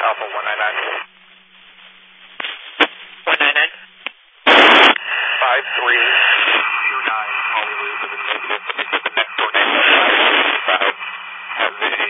Alpha 199. 199? 5329, Hollywood, with a negative. The next tornado, 5, have vision.